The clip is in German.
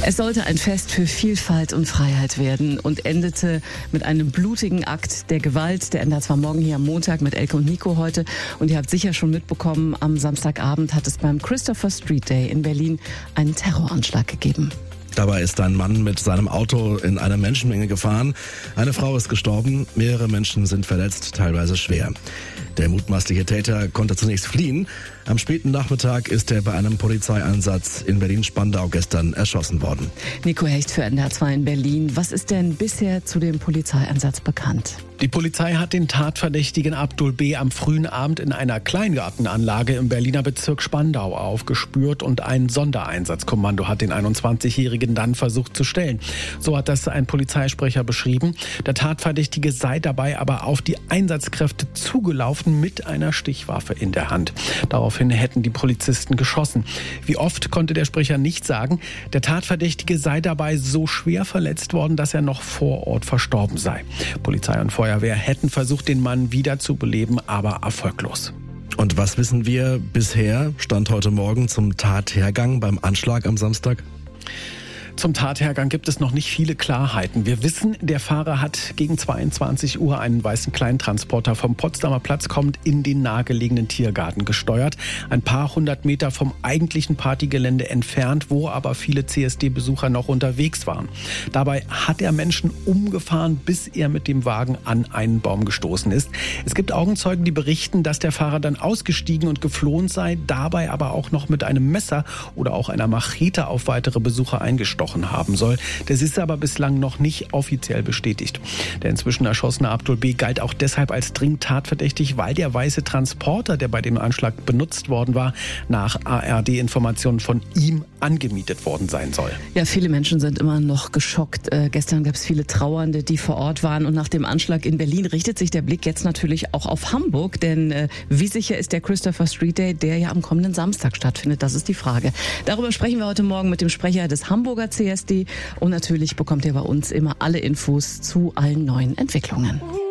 Es sollte ein Fest für Vielfalt und Freiheit werden und endete mit einem blutigen Akt der Gewalt. Der endet zwar morgen hier am Montag mit Elke und Nico heute. Und ihr habt sicher schon mitbekommen, am Samstagabend hat es beim Christopher Street Day in Berlin einen Terroranschlag gegeben. Dabei ist ein Mann mit seinem Auto in eine Menschenmenge gefahren. Eine Frau ist gestorben, mehrere Menschen sind verletzt, teilweise schwer. Der mutmaßliche Täter konnte zunächst fliehen. Am späten Nachmittag ist er bei einem Polizeieinsatz in Berlin-Spandau gestern erschossen worden. Nico Hecht für NDR 2 in Berlin. Was ist denn bisher zu dem Polizeieinsatz bekannt? Die Polizei hat den Tatverdächtigen Abdul B. am frühen Abend in einer Kleingartenanlage im Berliner Bezirk Spandau aufgespürt und ein Sondereinsatzkommando hat den 21-Jährigen dann versucht zu stellen. So hat das ein Polizeisprecher beschrieben. Der Tatverdächtige sei dabei aber auf die Einsatzkräfte zugelaufen mit einer Stichwaffe in der Hand. Daraufhin hätten die Polizisten geschossen. Wie oft konnte der Sprecher nicht sagen. Der Tatverdächtige sei dabei so schwer verletzt worden, dass er noch vor Ort verstorben sei. Polizei und Feuerwehr hätten versucht, den Mann wiederzubeleben, aber erfolglos. Und was wissen wir bisher, Stand heute Morgen, zum Tathergang beim Anschlag am Samstag? Zum Tathergang gibt es noch nicht viele Klarheiten. Wir wissen, der Fahrer hat gegen 22 Uhr einen weißen Kleintransporter vom Potsdamer Platz kommend in den nahegelegenen Tiergarten gesteuert. Ein paar hundert Meter vom eigentlichen Partygelände entfernt, wo aber viele CSD-Besucher noch unterwegs waren. Dabei hat er Menschen umgefahren, bis er mit dem Wagen an einen Baum gestoßen ist. Es gibt Augenzeugen, die berichten, dass der Fahrer dann ausgestiegen und geflohen sei, dabei aber auch noch mit einem Messer oder auch einer Machete auf weitere Besucher eingestochen haben soll. Das ist aber bislang noch nicht offiziell bestätigt. Der inzwischen erschossene Abdul B. galt auch deshalb als dringend tatverdächtig, weil der weiße Transporter, der bei dem Anschlag benutzt worden war, nach ARD-Informationen von ihm angemietet worden sein soll. Ja, viele Menschen sind immer noch geschockt. Gestern gab es viele Trauernde, die vor Ort waren. Und nach dem Anschlag in Berlin richtet sich der Blick jetzt natürlich auch auf Hamburg. Denn wie sicher ist der Christopher Street Day, der ja am kommenden Samstag stattfindet? Das ist die Frage. Darüber sprechen wir heute Morgen mit dem Sprecher des Hamburger CSD. Und natürlich bekommt ihr bei uns immer alle Infos zu allen neuen Entwicklungen.